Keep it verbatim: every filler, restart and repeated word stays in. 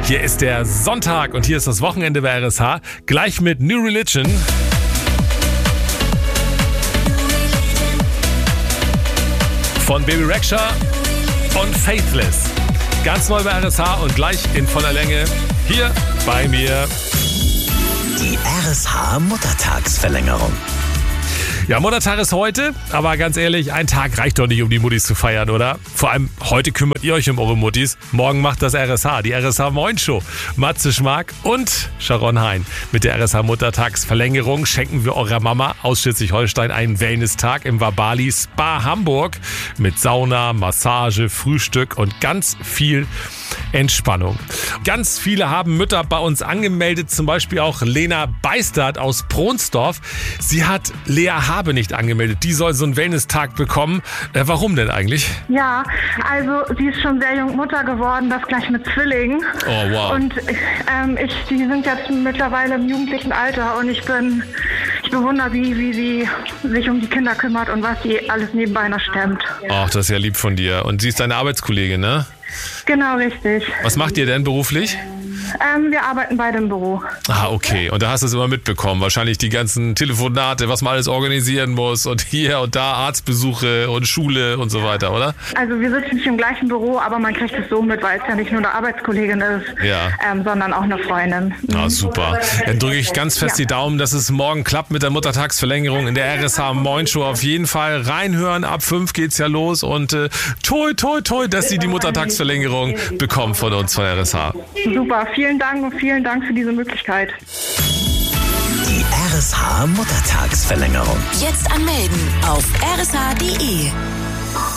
Hier ist der Sonntag und hier ist das Wochenende bei R S H. Gleich mit New Religion. Von Baby Rexha und Faithless. Ganz neu bei R S H und gleich in voller Länge hier bei mir. Die R S H Muttertagsverlängerung. Ja, Muttertag ist heute, aber ganz ehrlich, ein Tag reicht doch nicht, um die Muttis zu feiern, oder? Vor allem heute kümmert ihr euch um eure Muttis. Morgen macht das R S H, die R S H Moin Show. Matze Schmark und Sharon Hein. Mit der R S H Muttertagsverlängerung schenken wir eurer Mama aus Schleswig-Holstein einen Wellness-Tag im Vabali Spa Hamburg mit Sauna, Massage, Frühstück und ganz viel Entspannung. Ganz viele haben Mütter bei uns angemeldet, zum Beispiel auch Lena Beistert aus Pronsdorf. Sie hat Lea Habe nicht angemeldet. Die soll so einen Wellness-Tag bekommen. Äh, warum denn eigentlich? Ja, also sie ist schon sehr jung Mutter geworden, das gleich mit Zwillingen. Oh, wow. Und ähm, ich, die sind jetzt mittlerweile im jugendlichen Alter und ich bin, ich bewundere sie, wie sie sich um die Kinder kümmert und was sie alles nebenbei noch stemmt. Ach, das ist ja lieb von dir. Und sie ist deine Arbeitskollegin, ne? Genau, richtig. Was macht ihr denn beruflich? Ähm, wir arbeiten beide im Büro. Ah, okay. Und da hast du es immer mitbekommen. Wahrscheinlich die ganzen Telefonate, was man alles organisieren muss und hier und da Arztbesuche und Schule und so weiter, oder? Also wir sitzen nicht im gleichen Büro, aber man kriegt es so mit, weil es ja nicht nur eine Arbeitskollegin ist, ja. ähm, sondern auch eine Freundin. Ah, super. Dann drücke ich ganz fest ja. die Daumen, dass es morgen klappt mit der Muttertagsverlängerung in der R S H Moin Show. Auf jeden Fall reinhören. Ab fünf geht's ja los und äh, toi, toi, toi, dass sie die Muttertagsverlängerung bekommen von uns, von R S H. Super. Vielen Dank und vielen Dank für diese Möglichkeit. Die R S H Muttertagsverlängerung. Jetzt anmelden auf r s h punkt d e.